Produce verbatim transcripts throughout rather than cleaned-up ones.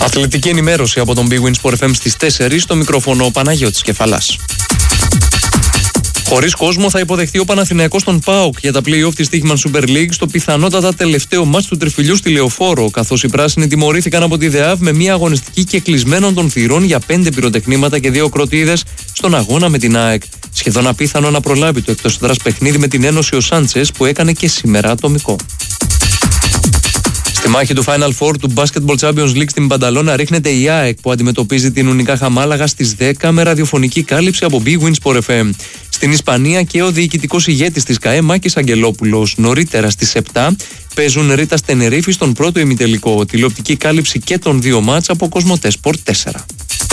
Αθλητική ενημέρωση από τον Big Win Sport εφ εμ στις τέσσερις, στο μικρόφωνο ο Παναγιώτης Κεφαλάς. Χωρίς κόσμο θα υποδεχτεί ο Παναθηναϊκός τον ΠΑΟΚ για τα play-off της Stoichman Super League στο πιθανότατα τελευταίο μάτς του Τριφυλιού στη Λεωφόρο, καθώς οι πράσινοι τιμωρήθηκαν από τη ΔΕΑΒ με μια αγωνιστική και κλεισμένων των θυρών για πέντε πυροτεχνήματα και δύο κροτίδες στον αγώνα με την ΑΕΚ. Σχεδόν απίθανο να προλάβει το εκτός έδρας παιχνίδι με την Ένωση ο Σάντσες, που έκανε και σήμερα ατομικό. Στη μάχη του Final Four του Basketball Champions League στην Πανταλώνα ρίχνεται η ΑΕΚ, που αντιμετωπίζει την Ουνικά Μάλαγα στις δέκα με ραδιοφωνική κάλυψη από Big Win Sport εφ εμ. Στην Ισπανία και ο διοικητικός ηγέτης της ΚΑΕ Μάκης Αγγελόπουλος. Νωρίτερα στις επτά παίζουν Ρίτα Τενερίφη στον πρώτο ημιτελικό. Τηλεοπτική κάλυψη και των δύο μάτς από Κοσμοτέ Sport τέσσερα.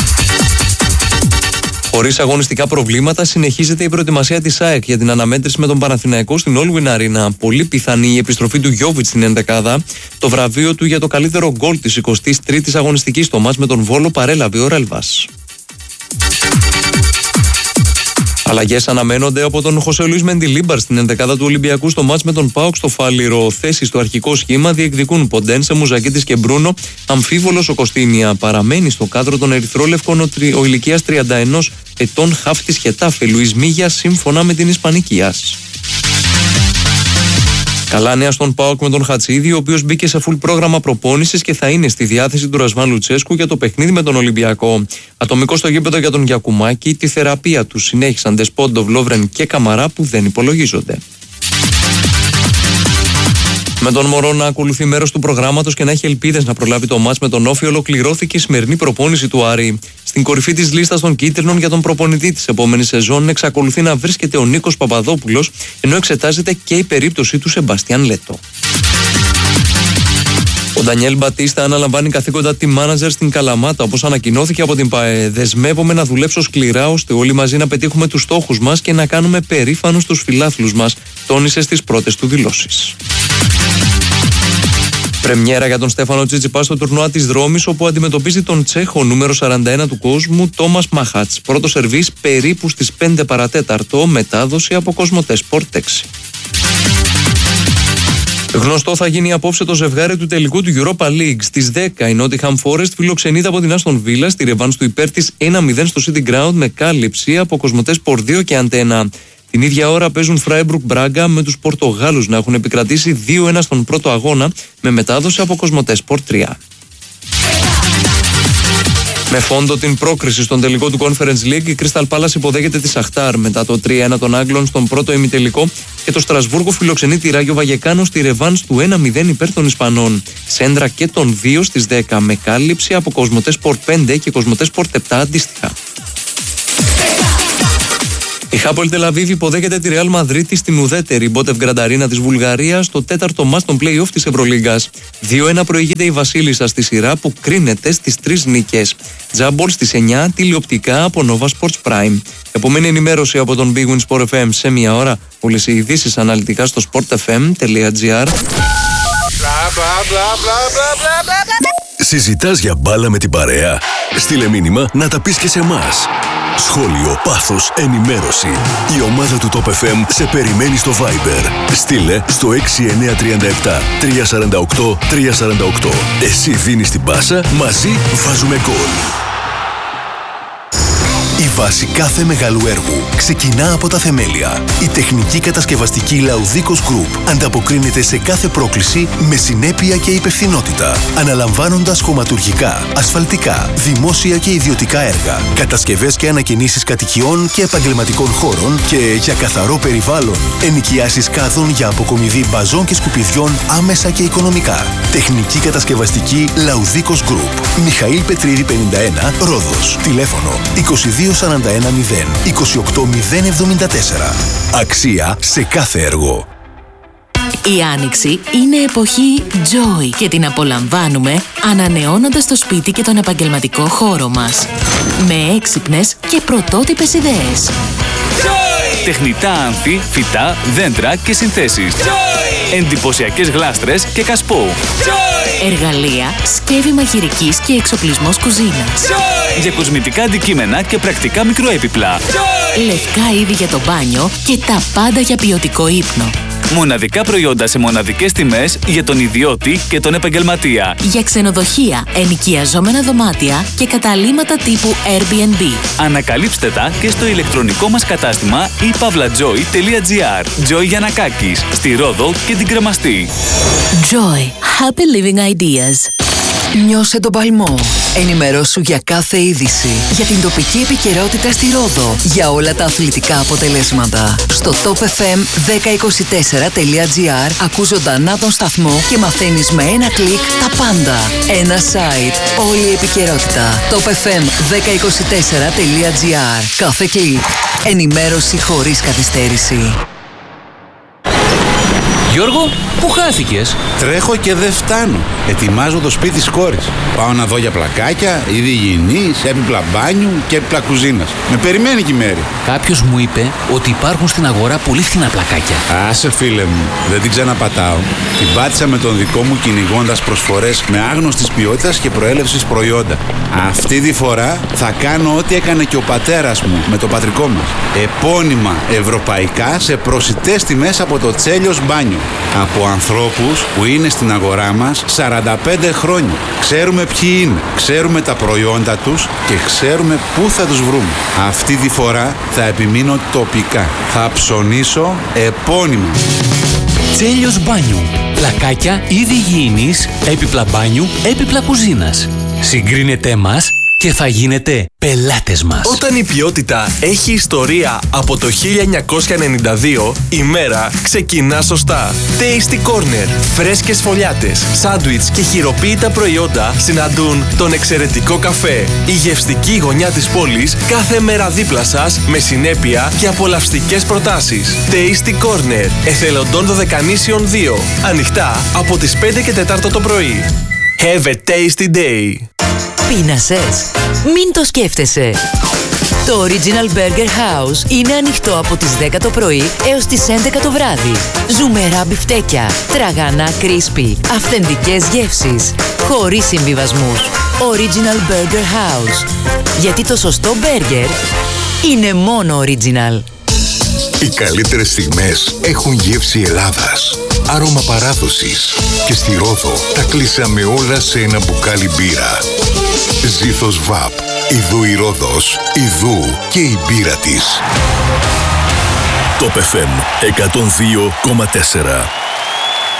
Χωρίς αγωνιστικά προβλήματα, συνεχίζεται η προετοιμασία της ΑΕΚ για την αναμέτρηση με τον Παναθηναϊκό στην All-Win Arena. Πολύ πιθανή η επιστροφή του Γιόβιτς στην ενδεκάδα. Το βραβείο του για το καλύτερο γκολ της εικοστής τρίτης αγωνιστικής στο μάτς με τον Βόλο παρέλαβε ο Ρέλβας. Αλλαγές αναμένονται από τον Χωσέ Λουίς Μεντιλίμπαρ στην ενδεκάδα του Ολυμπιακού στο μάτς με τον ΠΑΟΚ στο Φάληρο. Θέσεις στο αρχικό σχήμα διεκδικούν Ποντένσε, Μουζακίτης και Μπρούνο. Αμφίβολος ο Κωστίνια. Παραμένει στο κάδρο των ερυθρόλευκων ο, τρι... ο ηλικίας τριάντα ένα ετών χαφ της Χετάφε Λουίς Μίγια, σύμφωνα με την Ισπανική ΑΣ. Καλά νέα στον ΠΑΟΚ με τον Χατσίδη, ο οποίος μπήκε σε full πρόγραμμα προπόνησης και θα είναι στη διάθεση του Ρασβάν Λουτσέσκου για το παιχνίδι με τον Ολυμπιακό. Ατομικό στο γήπεδο για τον Γιακουμάκη, τη θεραπεία του συνέχισαν Ντεσπόντοβ, Λόβρεν και Καμαρά, που δεν υπολογίζονται. Με τον Μωρό να ακολουθεί μέρος του προγράμματος και να έχει ελπίδες να προλάβει το μάτς με τον Όφη, ολοκληρώθηκε η σημερινή προπόνηση του Άρη. Στην κορυφή της λίστας των κίτρινων για τον προπονητή της επόμενης σεζόν εξακολουθεί να βρίσκεται ο Νίκος Παπαδόπουλος, ενώ εξετάζεται και η περίπτωση του Σεμπαστιάν Λέτο. Ο Ντανιέλ Μπατίστα αναλαμβάνει καθήκοντα team manager στην Καλαμάτα, όπως ανακοινώθηκε από την ΠΑΕ. Δεσμεύομαι να δουλέψω σκληρά ώστε όλοι μαζί να πετύχουμε τους στόχους μας και να κάνουμε περήφανους τους φιλάθλους μας, τόνισε στις πρώτες του δηλώσεις. Πρεμιέρα για τον Στέφανο Τσιτσιπά στο τουρνουά της Ρώμης, όπου αντιμετωπίζει τον Τσέχο νούμερο σαράντα ένα του κόσμου, Τόμας Μαχάτς. Πρώτο σερβίς περίπου στις πέντε παρατέταρτο, μετάδοση από Κοσμοτέ Sport έξι. Γνωστό θα γίνει απόψε το ζευγάρι του τελικού του Europa League. Στις δέκα η Nottingham Forest φιλοξενείται από την Aston Villa στη ρεβάνς του υπέρ της ένα μηδέν στο City Ground, με κάλυψη από Κοσμοτέ Sport δύο και Αντένα. Την ίδια ώρα παίζουν Freiburg Braga, με τους Πορτογάλους να έχουν επικρατήσει δύο ένα στον πρώτο αγώνα, με μετάδοση από Κοσμοτέ Sport τρία. Με φόντο την πρόκριση στον τελικό του Conference League, η Crystal Palace υποδέχεται τη Σαχτάρ μετά το τρία ένα των Άγγλων στον πρώτο ημιτελικό και το Στρασβούργο φιλοξενεί τη Ράγιο Βαγεκάνο στη ρεβάνς του ένα μηδέν υπέρ των Ισπανών. Σέντρα και των δύο στις δέκα, με κάλυψη από Κοσμοτέ Sport πέντε και Κοσμοτέ Sport επτά αντίστοιχα. Η Χάπολ Τελαβίβ υποδέχεται τη Ρεάλ Μαδρίτη στην ουδέτερη Μπότεφ Γκρανταρίνα της Βουλγαρίας στο τέταρτο μάτς των play-off της Ευρωλίγκας. δύο ένα προηγείται η Βασίλισσα στη σειρά, που κρίνεται στις τρεις νίκες. Τζάμπολ στις εννιά, τηλεοπτικά από Nova Sports Prime. Επομένη ενημέρωση από τον Big Win Sport εφ εμ σε μία ώρα. Όλες οι ειδήσεις αναλυτικά στο sportfm.gr. Συζητάς για μπάλα με την παρέα? Στείλε μήνυμα να τα πεις και σε εμάς. Σχόλιο, πάθος, ενημέρωση. Η ομάδα του Top εφ εμ σε περιμένει στο Viber. Στείλε στο έξι εννιά τρία επτά τρία τέσσερα οκτώ τρία τέσσερα οκτώ. Εσύ δίνεις την πάσα, μαζί βάζουμε γκολ. Η βάση κάθε μεγάλου έργου ξεκινά από τα θεμέλια. Η τεχνική κατασκευαστική Laudicos Group ανταποκρίνεται σε κάθε πρόκληση με συνέπεια και υπευθυνότητα, αναλαμβάνοντας χωματουργικά, ασφαλτικά, δημόσια και ιδιωτικά έργα, κατασκευές και ανακαινήσεις κατοικιών και επαγγελματικών χώρων και για καθαρό περιβάλλον, ενοικιάσεις κάδων για αποκομιδή μπαζών και σκουπιδιών άμεσα και οικονομικά. Τεχνική κατασκευαστική Laudicos Group. Μιχαήλ Πετρίδη πενήντα ένα, Ρόδος. Τηλέφωνο είκοσι δύο σαράντα ένα μηδέν είκοσι οκτώ μηδέν εβδομήντα τέσσερα. Αξία σε κάθε έργο. Η Άνοιξη είναι εποχή Joy και την απολαμβάνουμε ανανεώνοντας το σπίτι και τον επαγγελματικό χώρο μας με έξυπνες και πρωτότυπες ιδέες. Joy! Τεχνητά άνθη, φυτά, δέντρα και συνθέσεις. Joy! Εντυπωσιακές γλάστρες και κασπό. Joy! Εργαλεία, σκεύη μαγειρικής και εξοπλισμός κουζίνας. Joy! Για κοσμητικά αντικείμενα και πρακτικά μικροέπιπλα. Joy! Λευκά είδη για το μπάνιο και τα πάντα για ποιοτικό ύπνο. Μοναδικά προϊόντα σε μοναδικές τιμές για τον ιδιώτη και τον επαγγελματία. Για ξενοδοχεία, ενοικιαζόμενα δωμάτια και καταλύματα τύπου Airbnb. Ανακαλύψτε τα και στο ηλεκτρονικό μας κατάστημα e pavlajoy τελεία gr. Joy Γιαννακάκης, στη Ρόδο και την Κρεμαστή. Joy. Happy living ideas. Νιώσε τον παλμό. Ενημερώσου για κάθε είδηση. Για την τοπική επικαιρότητα στη Ρόδο. Για όλα τα αθλητικά αποτελέσματα. Στο top f m δέκα είκοσι τέσσερα τελεία gr ακούς ζωντανά τον σταθμό και μαθαίνεις με ένα κλικ τα πάντα. Ένα site. Όλη η επικαιρότητα. top f m δέκα είκοσι τέσσερα τελεία gr. Κάθε κλικ. Ενημέρωση χωρίς καθυστέρηση. Γιώργο, πού χάθηκες? Τρέχω και δεν φτάνω. Ετοιμάζω το σπίτι της κόρης. Πάω να δω για πλακάκια, είδη υγιεινής, έπιπλα μπάνιου και έπιπλα κουζίνας. Με περιμένει και η Μέρη. Κάποιος μου είπε ότι υπάρχουν στην αγορά πολύ φθηνά πλακάκια. Άσε φίλε μου, δεν την ξαναπατάω. Την πάτησα με τον δικό μου κυνηγώντας προσφορές με άγνωστης ποιότητας και προέλευσης προϊόντα. Αυτή τη φορά θα κάνω ό,τι έκανε και ο πατέρας μου με το πατρικό μας. Επώνυμα ευρωπαϊκά σε προσιτές τιμές από το Τσέλιος Μπάνιο. Από ανθρώπους που είναι στην αγορά μας σαράντα πέντε χρόνια. Ξέρουμε ποιοι είναι, ξέρουμε τα προϊόντα τους και ξέρουμε πού θα τους βρούμε. Αυτή τη φορά θα επιμείνω τοπικά. Θα ψωνίσω επώνυμα. Τσέλιος Μπάνιου. Πλακάκια είδη υγιεινής, έπιπλα μπάνιου, έπιπλα κουζίνας. Συγκρίνετε μας και θα γίνετε πελάτες μας. Όταν η ποιότητα έχει ιστορία από το χίλια εννιακόσια ενενήντα δύο, η μέρα ξεκινά σωστά. Tasty Corner. Φρέσκες φωλιάτες, σάντουιτς και χειροποίητα προϊόντα συναντούν τον εξαιρετικό καφέ. Η γευστική γωνιά της πόλης κάθε μέρα δίπλα σας με συνέπεια και απολαυστικές προτάσεις. Tasty Corner. Εθελοντών Δωδεκανήσιων δύο. Ανοιχτά από τις πέντε και τέσσερα το πρωί. Have a tasty day. Πείνασες? Μην το σκέφτεσαι. Το Original Burger House είναι ανοιχτό από τις δέκα το πρωί έως τις έντεκα το βράδυ. Ζουμερά μπιφτέκια, τραγανά crispy, αυθεντικές γεύσεις, χωρίς συμβιβασμούς. Original Burger House. Γιατί το σωστό μπέργκερ είναι μόνο original. Οι καλύτερες στιγμές έχουν γεύση Ελλάδας, άρωμα παράδοσης. Και στη Ρόδο τα κλείσαμε όλα σε ένα μπουκάλι μπύρα. Ζήθος Βαπ. Ιδού η Ρόδος, ιδού και η μπύρα της. Top εφ εμ εκατόν δύο κόμμα τέσσερα.